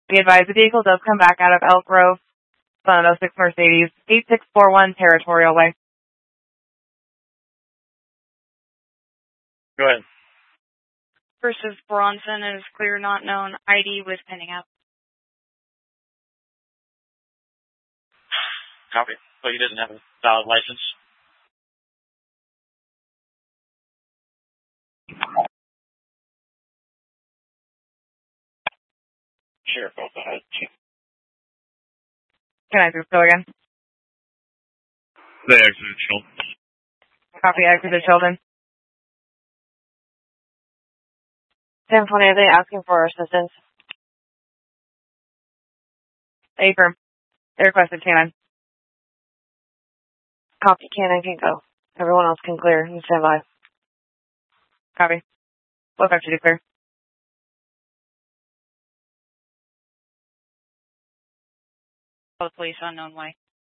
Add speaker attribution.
Speaker 1: Be advised the vehicle does come back out of Elk Grove, Sun 06 Mercedes, 8641 Territorial Way.
Speaker 2: Go ahead.
Speaker 3: Versus Bronson is clear, not known. ID with pending app.
Speaker 2: Copy. So he doesn't have a valid license. Sheriff, go ahead.
Speaker 1: Can I just go again?
Speaker 2: They exited Sheldon.
Speaker 1: Copy, exited Sheldon.
Speaker 4: 1020, are they asking for assistance?
Speaker 1: Affirm. They requested canine.
Speaker 4: Copy, canine can go. Everyone else can clear and stand by.
Speaker 1: Copy. Look after you clear.
Speaker 3: Both police unknown way.